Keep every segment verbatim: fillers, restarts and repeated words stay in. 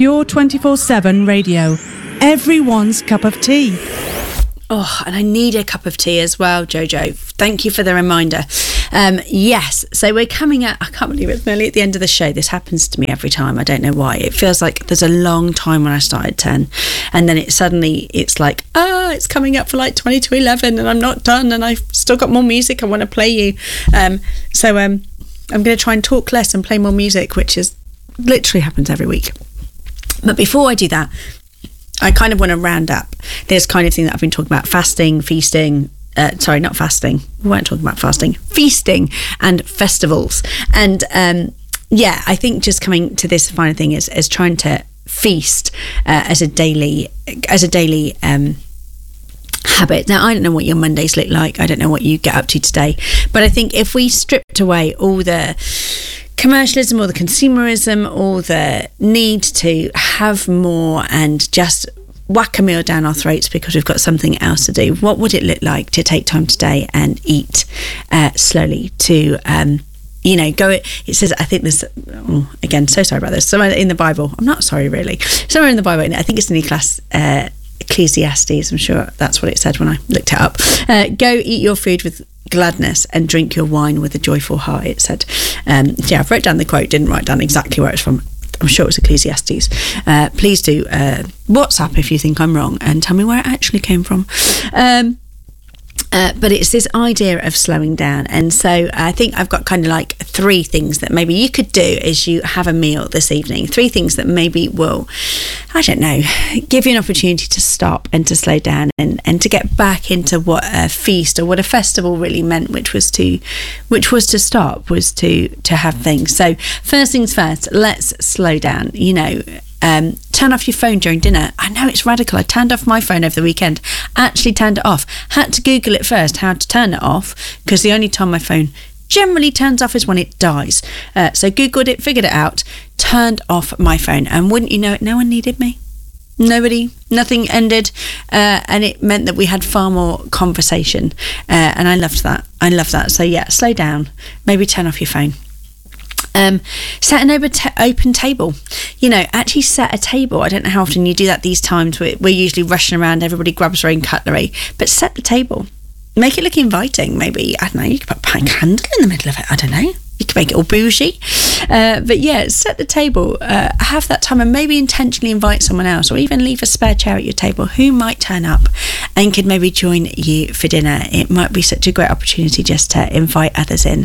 Pure twenty-four seven radio. Everyone's cup of tea. Oh, and I need a cup of tea as well, Jojo. Thank you for the reminder. Um, yes, so we're coming at, I can't believe it's nearly at the end of the show. This happens to me every time. I don't know why. It feels like there's a long time when I started ten, and then it suddenly, it's like, ah, it's coming up for like twenty to eleven, and I'm not done, and I've still got more music I want to play you. Um, so um, I'm going to try and talk less and play more music, which is literally happens every week. But before I do that, I kind of want to round up this kind of thing that I've been talking about: fasting, feasting, uh, sorry, not fasting. We weren't talking about fasting, feasting and festivals. And um, yeah, I think just coming to this final thing is, is trying to feast uh, as a daily, as a daily um, habit. Now, I don't know what your Mondays look like. I don't know what you get up to today. But I think if we stripped away all the commercialism or the consumerism or the need to have more and just whack a meal down our throats because we've got something else to do, what would it look like to take time today and eat uh, slowly, to um you know, go, it says, I think this, oh, again, so sorry about this, somewhere in the Bible, I'm not sorry really, somewhere in the Bible, I think it's in the class uh, Ecclesiastes, I'm sure that's what it said when I looked it up, uh, go eat your food with gladness and drink your wine with a joyful heart, it said. Um, yeah, I've wrote down the quote, didn't write down exactly where it's from. I'm sure it was Ecclesiastes. Uh, please do uh, WhatsApp if you think I'm wrong and tell me where it actually came from. Um, Uh, but it's this idea of slowing down. And so I think I've got kind of like three things that maybe you could do as you have a meal this evening. Three things that maybe will, I don't know, give you an opportunity to stop and to slow down and, and to get back into what a feast or what a festival really meant, which was to which was to stop, was to, to have things. So first things first, let's slow down, you know. Um, turn off your phone during dinner. I know it's radical. I turned off my phone over the weekend. Actually turned it off. Had to Google it first, how to turn it off, because the only time my phone generally turns off is when it dies. Uh, so Googled it, figured it out, turned off my phone. And wouldn't you know it, no one needed me. Nobody, nothing ended. Uh, and it meant that we had far more conversation. Uh, and I loved that. I love that. So yeah, slow down. Maybe turn off your phone. Um, set an open, t- open table. You know, actually set a table. I don't know how often you do that these times. We're, we're usually rushing around, everybody grabs their own cutlery, but set the table. Make it look inviting. Maybe, I don't know, you could put a candle in the middle of it. I don't know. You could make it all bougie. Uh, but yeah, set the table. Uh, have that time and maybe intentionally invite someone else, or even leave a spare chair at your table who might turn up and could maybe join you for dinner. It might be such a great opportunity just to invite others in.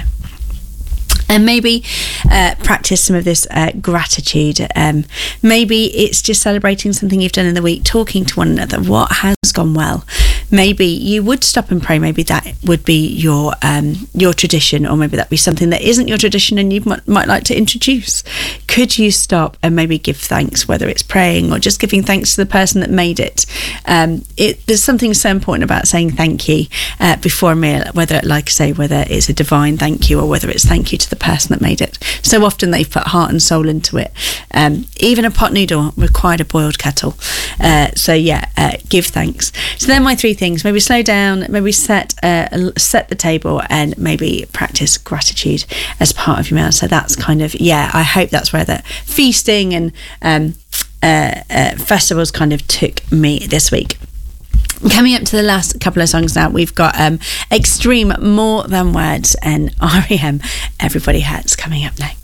And maybe uh, practice some of this uh, gratitude. Um, maybe it's just celebrating something you've done in the week, talking to one another, what has gone well. Maybe you would stop and pray. Maybe that would be your um, your tradition, or maybe that'd be something that isn't your tradition and you might, might like to introduce. Could you stop and maybe give thanks, whether it's praying or just giving thanks to the person that made it? Um, it there's something so important about saying thank you uh, before a meal, whether, like I say, whether it's a divine thank you or whether it's thank you to the person that made it. So often they've put heart and soul into it. Um, even a pot noodle required a boiled kettle. Uh, so yeah, uh, give thanks. So they're my three things. Maybe slow down, maybe set uh, set the table, and maybe practice gratitude as part of your meal. So that's kind of, yeah, I hope that's where the feasting and um, uh, uh, festivals kind of took me this week. Coming up to the last couple of songs now, we've got um, Extreme, More Than Words, and R E M, Everybody Hurts, coming up next.